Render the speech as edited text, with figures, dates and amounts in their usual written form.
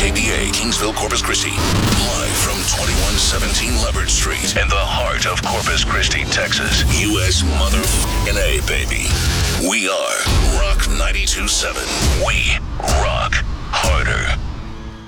KPA, Kingsville, Corpus Christi. Live from 2117 Leverett Street in the heart of Corpus Christi, Texas. U.S. motherfucking A, baby. We are Rock 92.7. We rock harder.